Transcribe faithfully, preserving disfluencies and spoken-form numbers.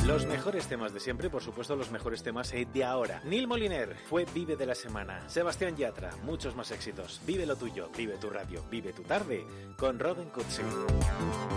Los mejores temas de siempre, por supuesto, los mejores temas de ahora. Neil Moliner fue Vive de la Semana. Sebastián Yatra, muchos más éxitos. Vive lo tuyo, vive tu radio, vive tu tarde, con Robin Kutsi.